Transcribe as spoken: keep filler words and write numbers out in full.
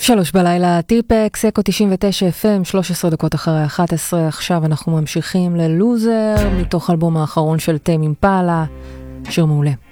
שלוש בלילה, טיפקס, אקו תשעים ותשע אף אם, שלוש עשרה דקות אחרי אחת עשרה. עכשיו אנחנו ממשיכים ללוזר, מתוך אלבום האחרון של טיימ אימפאלה, שיר מעולה.